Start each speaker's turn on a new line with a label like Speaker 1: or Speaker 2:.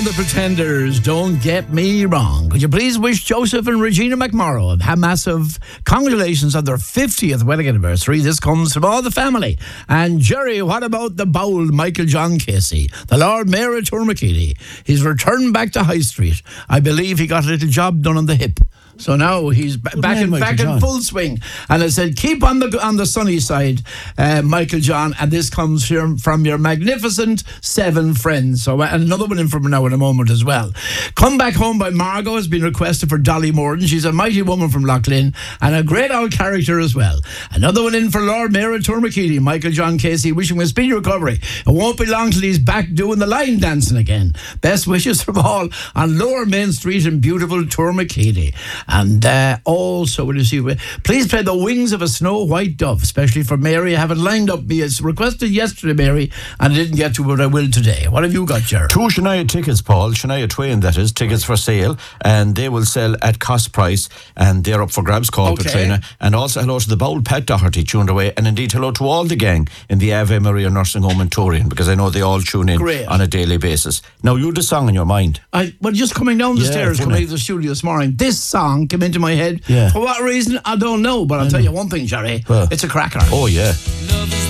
Speaker 1: The Pretenders, don't get me wrong. Could you please wish Joseph and Regina McMorrow a massive congratulations on their 50th wedding anniversary. This comes from all the family. And Jerry, what about the bold Michael John Casey, the Lord Mayor of Tourmakeely? He's returned back to High Street. I believe he got a little job done on the hip. So now he's back in full swing. And I said, keep on the sunny side, Michael John. And this comes here from your magnificent 7 friends. So and another one in from now in a moment as well. Come Back Home by Margot has been requested for Dolly Morden. She's a mighty woman from Loughlin and a great old character as well. Another one in for Lord Mayor of Tourmakeely, Michael John Casey, wishing him a speedy recovery. It won't be long till he's back doing the line dancing again. Best wishes from all on Lower Main Street in beautiful Tourmakeely. And also, will you see, please play The Wings of a Snow White Dove, especially for Mary. I have it lined up. It's requested yesterday, Mary, and I didn't get to it, but I will today. What have you got, Ger?
Speaker 2: 2 Shania tickets, Paul. Shania Twain, that is, tickets for sale, and they will sell at cost price, and they're up for grabs, call Katrina. And also hello to the bold Pat Doherty tuned away, and indeed hello to all the gang in the Ave Maria Nursing Home in Torrian, because I know they all tune in on a daily basis. Now, you had the song in your mind.
Speaker 1: Well, just coming down the stairs, coming to the studio this morning, this song came into my head. For what reason, I don't know, but I'll tell you one thing, Jerry. It's a cracker.
Speaker 2: Oh, yeah.